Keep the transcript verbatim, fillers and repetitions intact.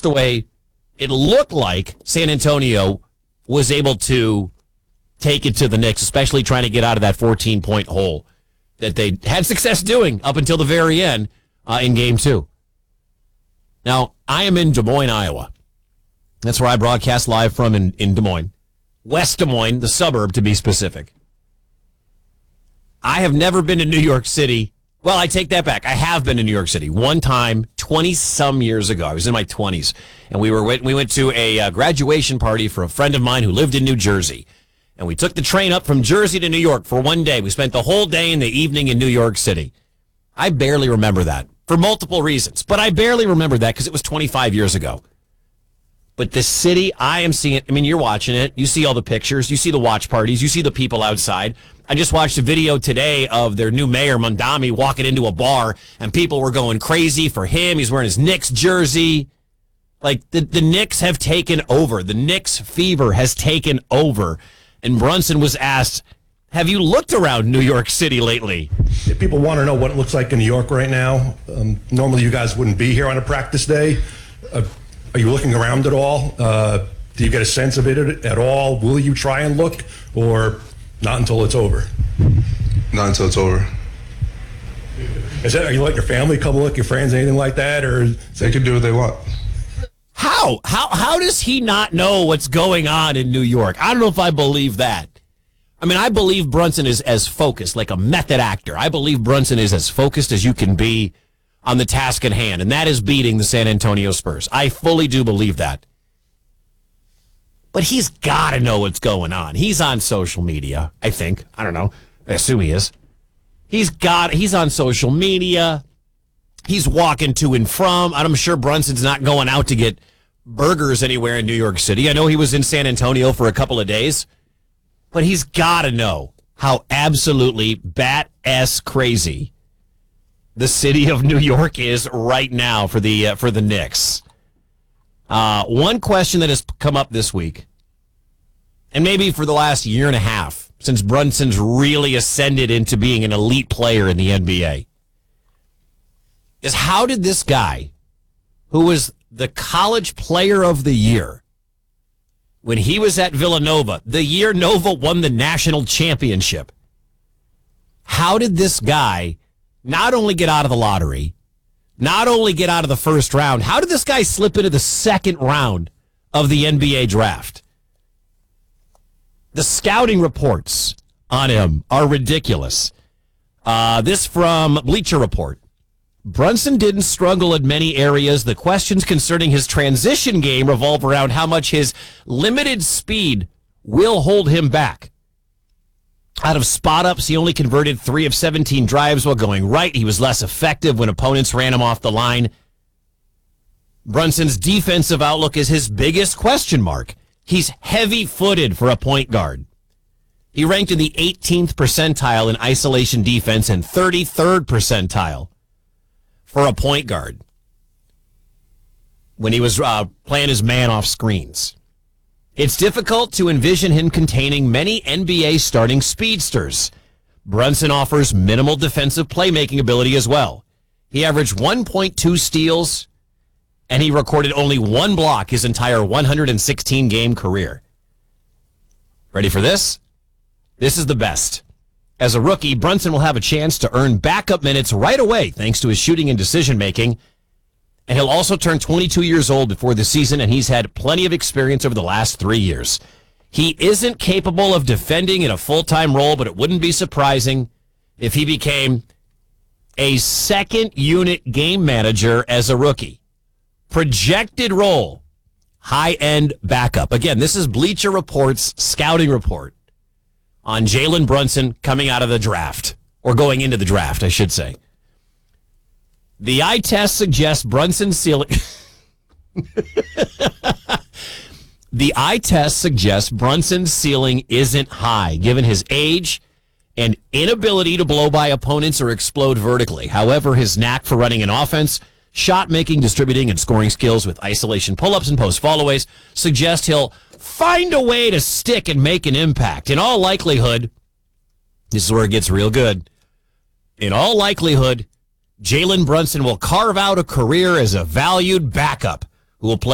the way it looked like San Antonio was able to take it to the Knicks, especially trying to get out of that fourteen-point hole that they had success doing up until the very end uh, in Game two. Now, I am in Des Moines, Iowa. That's where I broadcast live from in, in Des Moines. West Des Moines, the suburb to be specific. I have never been to New York City. Well, I take that back. I have been to New York City one time, twenty-some years ago. I was in my twenties, and we were we went to a uh, graduation party for a friend of mine who lived in New Jersey. And we took the train up from Jersey to New York for one day. We spent the whole day and the evening in New York City. I barely remember that for multiple reasons, but I barely remember that because it was twenty-five years ago. But the city, I am seeing it. I mean, you're watching it. You see all the pictures. You see the watch parties. You see the people outside. I just watched a video today of their new mayor, Mondami, walking into a bar, and people were going crazy for him. He's wearing his Knicks jersey. Like, the, the Knicks have taken over. The Knicks fever has taken over. And Brunson was asked, have you looked around New York City lately? If people want to know what it looks like in New York right now, um, normally you guys wouldn't be here on a practice day. Uh, are you looking around at all? Uh, do you get a sense of it at all? Will you try and look, or not until it's over? Not until it's over. Is that, are you letting your family come look, your friends, anything like that? Or they can do what they want. How? How how does he not know what's going on in New York? I don't know if I believe that. I mean, I believe Brunson is as focused, like a method actor. I believe Brunson is as focused as you can be on the task at hand, and that is beating the San Antonio Spurs. I fully do believe that. But he's got to know what's going on. He's on social media, I think. I don't know. I assume he is. He's got. He's on social media. He's walking to and from. I'm sure Brunson's not going out to get burgers anywhere in New York City. I know he was in San Antonio for a couple of days. But he's got to know how absolutely bat-ass crazy the city of New York is right now for the uh, for the Knicks. Uh, one question that has come up this week, and maybe for the last year and a half, since Brunson's really ascended into being an elite player in the N B A, is how did this guy, who was the college player of the year when he was at Villanova, the year Nova won the national championship, how did this guy not only get out of the lottery, not only get out of the first round, how did this guy slip into the second round of the N B A draft? The scouting reports on him are ridiculous. Uh, this from Bleacher Report. Brunson didn't struggle in many areas. The questions concerning his transition game revolve around how much his limited speed will hold him back. Out of spot-ups, he only converted three of seventeen drives while going right. He was less effective when opponents ran him off the line. Brunson's defensive outlook is his biggest question mark. He's heavy-footed for a point guard. He ranked in the eighteenth percentile in isolation defense and thirty-third percentile for a point guard when he was uh, playing his man off screens. It's difficult to envision him containing many N B A starting speedsters. Brunson offers minimal defensive playmaking ability as well. He averaged one point two steals, and he recorded only one block his entire one hundred sixteen game career. Ready for this? This is the best. As a rookie, Brunson will have a chance to earn backup minutes right away thanks to his shooting and decision-making. And he'll also turn twenty-two years old before the season, and he's had plenty of experience over the last three years. He isn't capable of defending in a full-time role, but it wouldn't be surprising if he became a second-unit game manager as a rookie. Projected role, high-end backup. Again, this is Bleacher Report's scouting report on Jalen Brunson coming out of the draft, or going into the draft, I should say. The eye test suggests Brunson's ceiling... the eye test suggests Brunson's ceiling isn't high, given his age and inability to blow by opponents or explode vertically. However, his knack for running an offense, shot-making, distributing, and scoring skills with isolation pull-ups and post followaways suggest he'll find a way to stick and make an impact. In all likelihood, this is where it gets real good. In all likelihood, Jalen Brunson will carve out a career as a valued backup who will play